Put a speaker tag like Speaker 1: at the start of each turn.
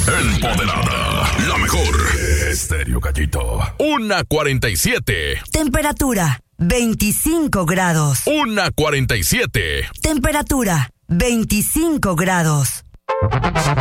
Speaker 1: Empoderada, la mejor. Estéreo Gallito. 1:47.
Speaker 2: Temperatura 25 grados.
Speaker 1: 1:47.
Speaker 2: Temperatura 25 grados.